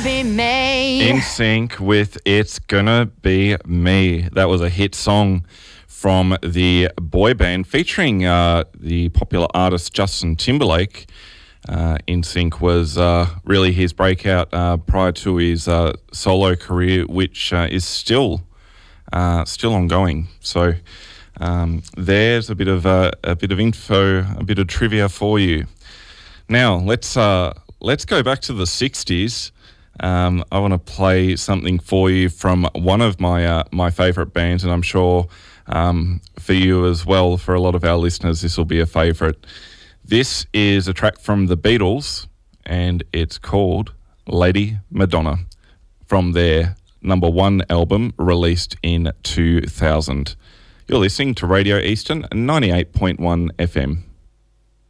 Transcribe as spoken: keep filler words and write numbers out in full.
be me. In Sync with It's Gonna Be Me. That was a hit song from the boy band featuring uh, the popular artist Justin Timberlake. Uh, In Sync was uh, really his breakout uh, prior to his uh, solo career, which uh, is still uh, still ongoing. So um, there's a bit of uh, a bit of info, a bit of trivia for you. Now let's uh, let's go back to the sixties. Um, I want to play something for you from one of my uh, my favourite bands, and I'm sure um, for you as well, for a lot of our listeners, this will be a favourite. This is a track from the Beatles, and it's called Lady Madonna, from their number one album released in two thousand. You're listening to Radio Eastern ninety-eight point one F M.